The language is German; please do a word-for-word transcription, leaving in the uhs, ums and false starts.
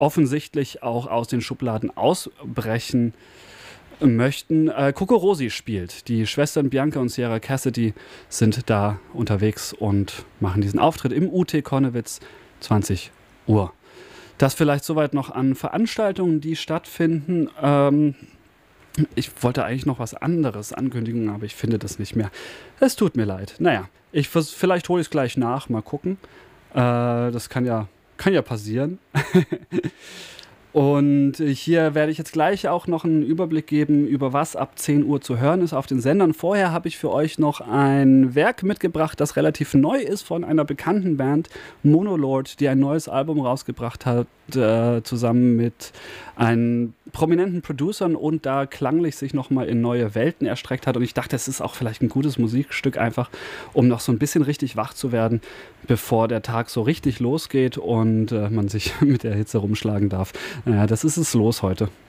offensichtlich auch aus den Schubladen ausbrechen möchten. Äh, Coco Rosi spielt. Die Schwestern Bianca und Sierra Cassidy sind da unterwegs und machen diesen Auftritt im U T Konnewitz, zwanzig Uhr. Das vielleicht soweit noch an Veranstaltungen, die stattfinden. Ähm, ich wollte eigentlich noch was anderes ankündigen, aber ich finde das nicht mehr. Es tut mir leid. Naja, ich, vielleicht hole ich es gleich nach. Mal gucken. Äh, das kann ja, kann ja passieren. Und hier werde ich jetzt gleich auch noch einen Überblick geben, über was ab zehn Uhr zu hören ist auf den Sendern. Vorher habe ich für euch noch ein Werk mitgebracht, das relativ neu ist von einer bekannten Band, Monolord, die ein neues Album rausgebracht hat, äh, zusammen mit einem prominenten Producern und da klanglich sich nochmal in neue Welten erstreckt hat. Und ich dachte, es ist auch vielleicht ein gutes Musikstück einfach, um noch so ein bisschen richtig wach zu werden, bevor der Tag so richtig losgeht und äh, man sich mit der Hitze rumschlagen darf. Naja, das ist es los heute.